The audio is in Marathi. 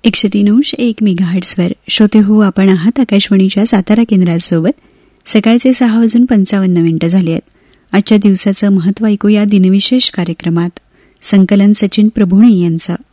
103.1 मेगाहर्ट्झवर श्रोते हो, आपण आहात आकाशवाणीच्या सातारा केंद्रासोबत. सकाळचे 6:55 झाले आहेत. आजच्या दिवसाचं महत्त्व ऐकूया दिनविशेष कार्यक्रमात. संकलन सचिन प्रभुणे यांचं.